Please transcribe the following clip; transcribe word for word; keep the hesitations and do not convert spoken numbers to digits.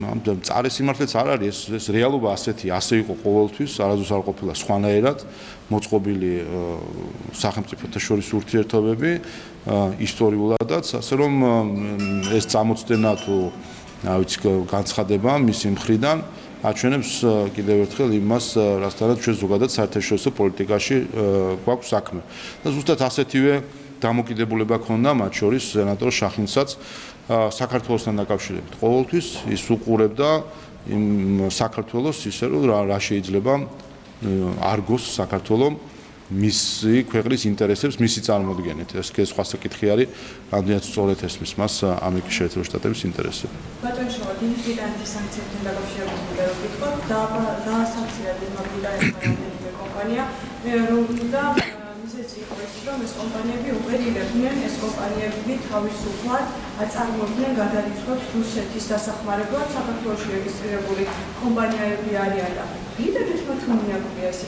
მწარე სიმართლეც არ არის ეს ეს რეალობა ასეთი ასე იყო ყოველთვის არასდროს არ ყოფილა სხვანაირად მოწყობილი სახელმწიფოთა შორის ურთიერთობები ისტორიულადაც ასე რომ ეს წამოწდენა თუ რა ვიცი განცხადება მისი მხრიდან აჩვენებს კიდევ ერთხელ იმას რასთანაც ჩვენ ზოგადად საერთაშორისო პოლიტიკაში გვაქვს საქმე და ზუსტად ასეთივე დამოკიდებულება ქონდა მათ შორის სენატორ შახინსაც საქართველოსთან დაკავშირებით. ყოველთვის ის უყურებდა იმ საქართველოს ისე რომ რა შეიძლება არგოს საქართველოს მისი ქვეყნის ინტერესებს მისი წარმოდგენით. ეს კი სხვა საკითხი არის, რამდენად სწორედ ესმის მას ამერიკის შეერთებული შტატების ინტერესები. ბატონ შოვა, დიდი ბრიტანეთის სანქციებთან დაკავშირებით უნდა რომ ვიტყოთ, დაასანქცია დიდი ბრიტანეთის კომპანია, რომ და მიზეზი იყო ის, რომ ეს კომპანიები უპირობდნენ ეს კომპანიები თავისუფლად აწარმოებდნენ გადარიცხვებს რუსეთის დასახმარებლად საქართველოში რეგისტრირებული კომპანიები არიან და დიდებით მათუმია ეს